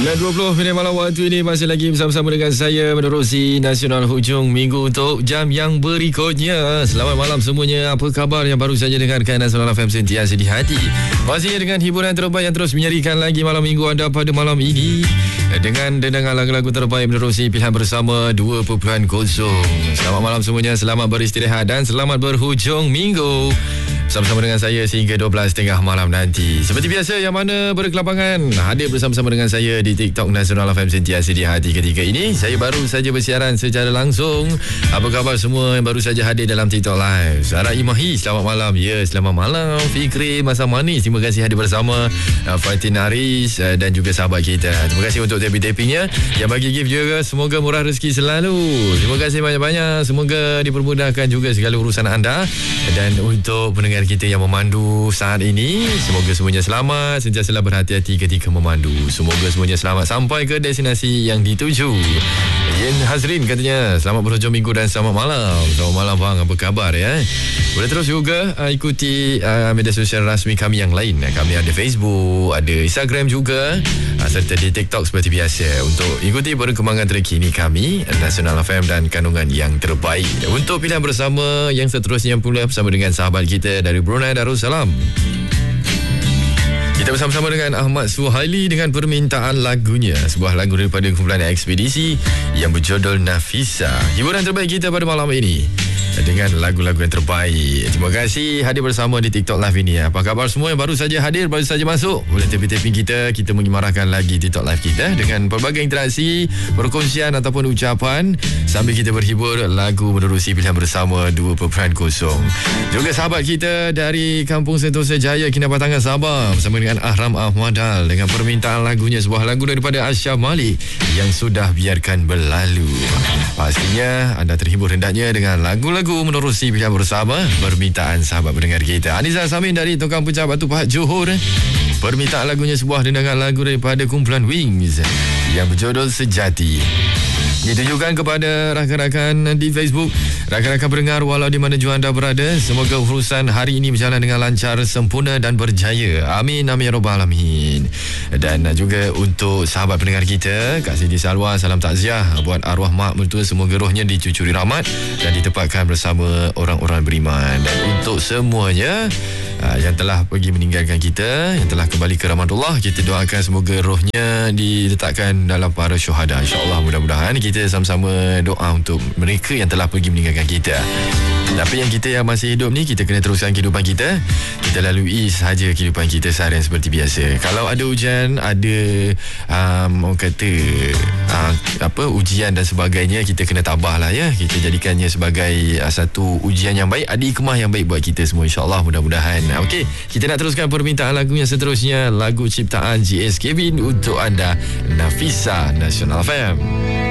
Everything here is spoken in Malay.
9.20 minit malam waktu ini masih lagi bersama-sama dengan saya menerusi Nasional Hujung Minggu untuk jam yang berikutnya. Selamat malam semuanya. Apa khabar yang baru saja dengarkan Nasional FM sentiasa di hati. Pastinya dengan hiburan terbaik yang terus menyerikan lagi malam minggu anda pada malam ini dengan dendangan lagu-lagu terbaik menerusi pilihan bersama 2.0. Selamat malam semuanya. Selamat beristirahat dan selamat berhujung minggu. Bersama-sama dengan saya sehingga 12.30 malam nanti. Seperti biasa, yang mana berkelapangan hadir bersama-sama dengan saya di TikTok Nasional FM sentiasa di hati ketika ini. Saya baru saja bersiaran secara langsung. Apa khabar semua yang baru saja hadir dalam TikTok Live? Sarah Imahi, selamat malam. Ya, selamat malam. Fikri Masa Manis, terima kasih hadir bersama. Fatin Aris dan juga sahabat kita. Terima kasih untuk tapping-tappingnya. Yang bagi gift juga, semoga murah rezeki selalu. Terima kasih banyak-banyak. Semoga dipermudahkan juga segala urusan anda. Dan untuk pendengar kita yang memandu saat ini, semoga semuanya selamat, sentiasalah berhati-hati ketika memandu. Semoga semuanya selamat sampai ke destinasi yang dituju. Yen Hazrin katanya selamat berhujung minggu dan selamat malam. Selamat malam bang, apa khabar ya? Boleh terus juga ikuti media sosial rasmi kami yang lain. Kami ada Facebook, ada Instagram juga, serta di TikTok seperti biasa untuk ikuti perkembangan terkini kami Nasional FM dan kandungan yang terbaik. Untuk pilihan bersama yang seterusnya pula bersama dengan sahabat kita dari Brunei Darussalam. Kita bersama-sama dengan Ahmad Suhaili dengan permintaan lagunya, sebuah lagu daripada kumpulan Ekspedisi yang berjudul Nafisa. Hiburan terbaik kita pada malam ini dengan lagu-lagu yang terbaik. Terima kasih hadir bersama di TikTok Live ini. Apa khabar semua yang baru saja hadir, baru saja masuk? Boleh tapping-tapping kita mengimarahkan lagi TikTok Live kita dengan pelbagai interaksi, perkongsian ataupun ucapan sambil kita berhibur lagu menerusi pilihan bersama 2.0. Juga sahabat kita dari Kampung Sentosa Jaya, Kinabatangan, Sabah bersama dengan Ahram Ahmadal dengan permintaan lagunya, sebuah lagu daripada Ashraf Malik yang sudah biarkan berlalu. Pastinya anda terhibur hendaknya dengan lagu-lagu menerusi pilihan bersama permintaan sahabat pendengar kita. Anizal Samin dari Tongkang Pecah Batu Pahat Johor, permintaan lagunya sebuah dendangan lagu daripada kumpulan Wings yang berjudul Sejati. Ditujukan kepada rakan-rakan di Facebook, rakan-rakan pendengar walau di mana jua anda berada. Semoga urusan hari ini berjalan dengan lancar, sempurna dan berjaya. Amin, amin, ya rabbal alamin. Dan juga untuk sahabat pendengar kita, Kak Siti Salwa, salam takziah buat arwah mak mertua. Semoga rohnya dicucuri rahmat dan ditempatkan bersama orang-orang beriman. Dan untuk semuanya yang telah pergi meninggalkan kita, yang telah kembali ke rahmatullah, kita doakan semoga rohnya diletakkan dalam para syuhada. InsyaAllah, mudah-mudahan kita sama-sama doa untuk mereka yang telah pergi meninggalkan kita. Tapi yang kita yang masih hidup ni, kita kena teruskan kehidupan kita. Kita lalui sahaja kehidupan kita seharian seperti biasa. Kalau ada hujan, ada orang kata ujian dan sebagainya, kita kena tabah lah ya. Kita jadikannya sebagai satu ujian yang baik, ada hikmah yang baik buat kita semua, insyaAllah, mudah-mudahan. Okey, kita nak teruskan permintaan lagu yang seterusnya, lagu ciptaan GS Kevin untuk anda, Nafisa, Nasional FM.